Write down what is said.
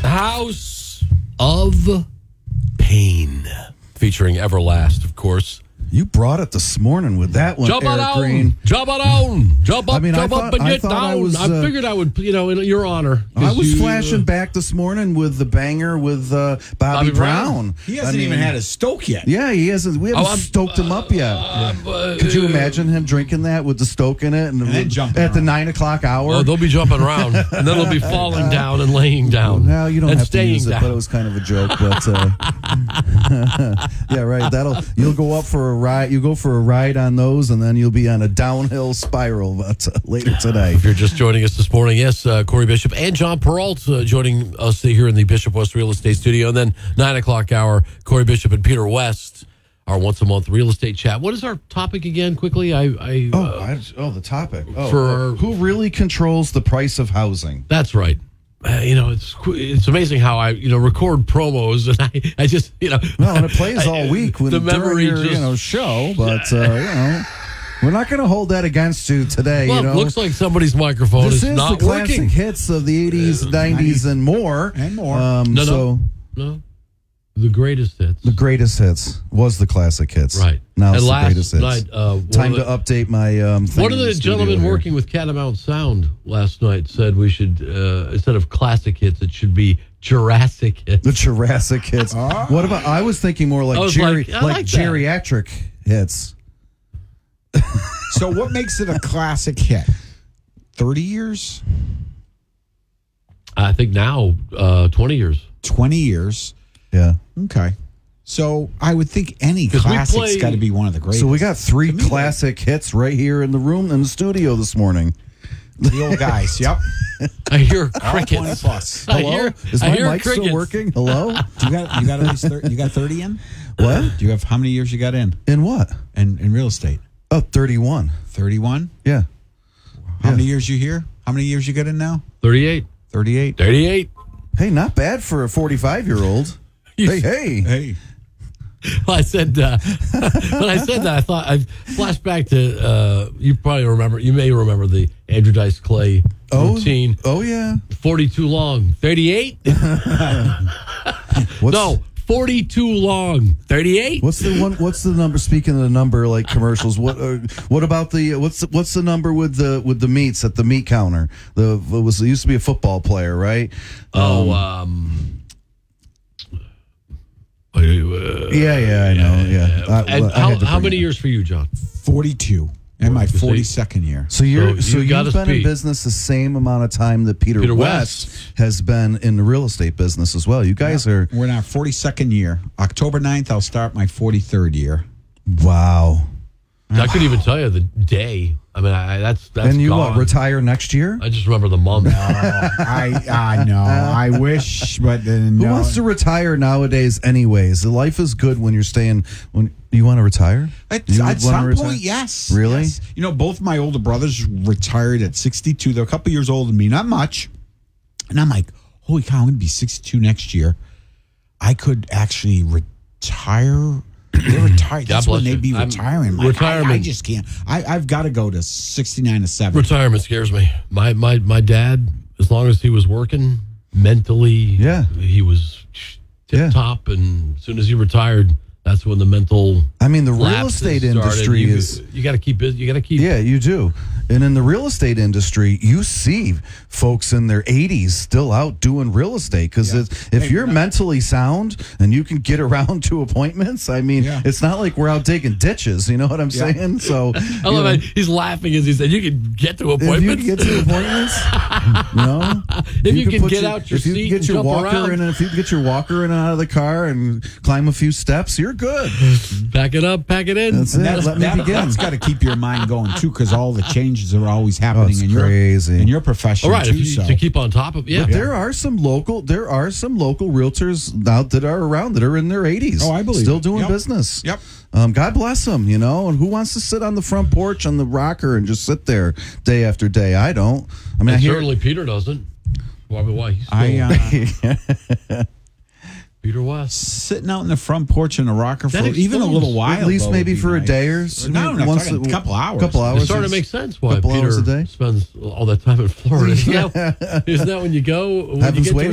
House of Pain, featuring Everlast, of course. You brought it this morning with that one, Jump Eric on Green. jump on, jump up, I mean, jump I up thought- and I get thought down. I figured I would, in your honor. I was You, flashing back this morning with the banger with Bobby Brown. He hasn't even had a stoke yet. Yeah, he hasn't. We haven't stoked him up yet. Could you imagine him drinking that with the stoke in it and then jumping at the around. 9 o'clock hour? Oh, they'll be jumping around, and then they'll be falling down and laying down. Well, you don't and have to staying use it, down. but it was kind of a joke. But yeah, right. You'll go up for a ride. You go for a ride on those, and then you'll be on a downhill spiral later today. If you're just joining us this morning, yes, Corey Bishop and John Peralt joining us here in the Bishop West Real Estate Studio. And then 9 o'clock hour, Corey Bishop and Peter West, our once-a-month real estate chat. What is our topic again, quickly? The topic. For- Who really controls the price of housing? That's right. It's amazing how I record promos and I just Well, and it plays all week the memory during your just show, but we're not going to hold that against you today. well, it looks like somebody's microphone This is is not the classic working. hits of the 80s, 90s, and more. And more. No, the greatest hits. The greatest hits was the classic hits. Right. Now it's And the last greatest hits. night, Time to update my thing one of in the studio gentlemen here. working with Catamount Sound last night said we should, instead of classic hits, it should be Jurassic hits. The Jurassic hits. What about? I was thinking more like I was like, I like that. geriatric hits. So what makes it a classic hit? 30 years? I think now 20 years. 20 years? Yeah. Okay. So I would think any 'Cause we classic's play- got to be one of the greatest. So we got three To me, classic hits right here in the room in the studio this morning. the old guys. Yep. I hear All 20 crickets. plus. I Hello? hear, Is I my hear mic crickets. still working? Hello? You got at least 30, you got 30 in? What? Do you have how many years you got in What? in real estate? Oh, 31. 31? Yeah. How many years you here? How many years you got in now? 38. 38. 38. Hey, not bad for a 45-year-old. Hey. Hey. Well, I said, when I said that, I thought I flashed back to, you may remember the Andrew Dice Clay routine. Oh, yeah. 42 long. 38? What's, No, 42 long. 38? What's the number? Speaking of the number, like commercials, what about the what's the number with the meats at the meat counter? It used to be a football player, right? Yeah, I know. Yeah. And I had to how bring many it. years for you, John? 42. And my You see? 42nd year. So you've gotta been in speak. business the same amount of time that Peter West has been in the real estate business as well. You guys are We're in our 42nd year. October 9th, I'll start my 43rd year. wow. I couldn't even tell you the day. I mean, that's And you gone. retire next year? I just remember the month. I know. I wish, but Who wants to retire nowadays? Anyways, life is good when you're staying. When you want to retire? At You would some wanna retire? point, yes. Really? Yes. You know, both my older brothers retired at 62. They're a couple years older than me, not much. And I'm like, holy cow, I'm going to be 62 next year. I could actually retire. They're retired. God That's when bless they'd you. be retiring. Like, Retirement. I just can't. I've got to go to 69 to 70. Retirement scares me. My dad, as long as he was working mentally, he was tip top, and as soon as he retired, that's when the mental. I mean, the real lapses estate started. industry is. You got to keep busy. You got to keep. Yeah, you do. And in the real estate industry, you see folks in their 80s still out doing real estate because if you're mentally sound and you can get around to appointments, I mean, it's not like we're out digging ditches. You know what I'm saying? So I love it. He's laughing as he said, "You can get to appointments. If you can get to appointments, if you can put get out your if you seat can get and your jump walker around. in, and if you can get your walker in and out of the car and climb a few steps, you're good. Pack it up, pack it in. That's it. Let me begin. That's got to keep your mind going too, because all the changes are always happening it's in crazy. your profession All right, too. if you, So to keep on top of But there are some local realtors out that are around that are in their 80s. Oh, I believe still it. doing Yep. business. Yep. God bless them. And who wants to sit on the front porch on the rocker and just sit there day after day? I don't. I mean, and I hear certainly Peter doesn't. Why? He's still, Peter West. sitting out in the front porch in a rocker for That even a explains- little while. at least though, maybe would be for a nice. day or so. No, a couple hours. Couple hours. It's starting to make sense why Couple Peter hours a day. spends all that time in Florida. Isn't that when you go? When Heaven's you get to a waiting